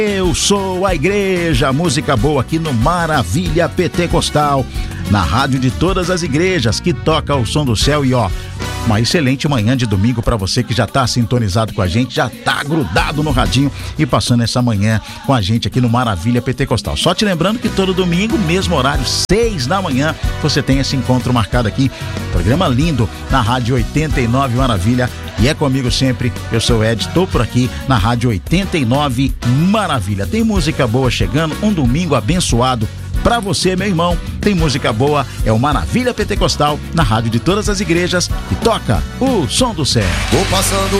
Eu sou a igreja, música boa aqui no Maravilha Pentecostal, na rádio de todas as igrejas, que toca o som do céu. E uma excelente manhã de domingo para você que já tá sintonizado com a gente, já tá grudado no radinho e passando essa manhã com a gente aqui no Maravilha Pentecostal. Só te lembrando que todo domingo, mesmo horário, 6 da manhã, você tem esse encontro marcado aqui, programa lindo na Rádio 89 Maravilha. E é comigo sempre, eu sou o Ed, tô por aqui na Rádio 89 Maravilha. Tem música boa chegando, um domingo abençoado pra você, meu irmão. Tem música boa, é o Maravilha Pentecostal, na rádio de todas as igrejas, que toca o som do céu. Vou passando